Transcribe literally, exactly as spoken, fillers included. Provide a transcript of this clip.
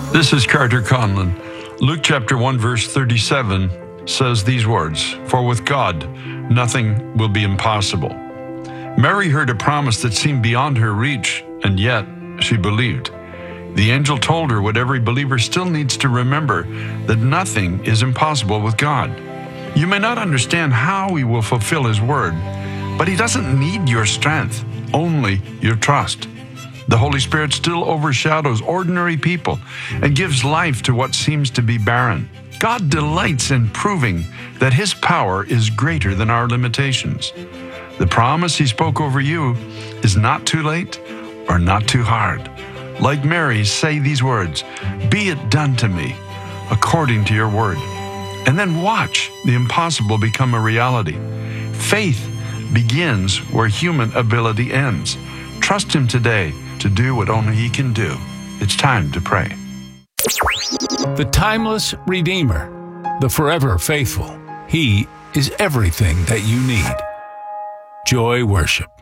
This is Carter Conlon. Luke chapter one, verse thirty-seven says these words, "For with God, nothing will be impossible." Mary heard a promise that seemed beyond her reach, and yet she believed. The angel told her what every believer still needs to remember, that nothing is impossible with God. You may not understand how He will fulfill His word, but He doesn't need your strength, only your trust. The Holy Spirit still overshadows ordinary people and gives life to what seems to be barren. God delights in proving that His power is greater than our limitations. The promise He spoke over you is not too late or not too hard. Like Mary, say these words, "Be it done to me according to your word." And then watch the impossible become a reality. Faith begins where human ability ends. Trust Him today to do what only He can do. It's time to pray. The timeless Redeemer, the forever faithful. He is everything that you need. Joy Worship.